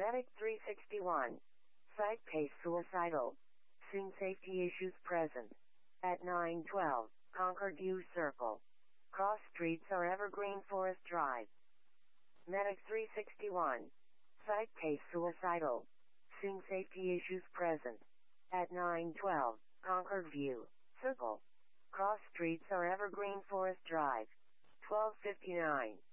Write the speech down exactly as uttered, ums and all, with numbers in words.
Medic three sixty-one. Site pace suicidal. Scene safety issues present. At nine twelve, Concord View Circle. Cross streets are Evergreen Forest Drive. Medic three sixty-one. Site pace suicidal. Scene safety issues present. At nine twelve, Concord View Circle. Cross streets are Evergreen Forest Drive. twelve fifty-nine.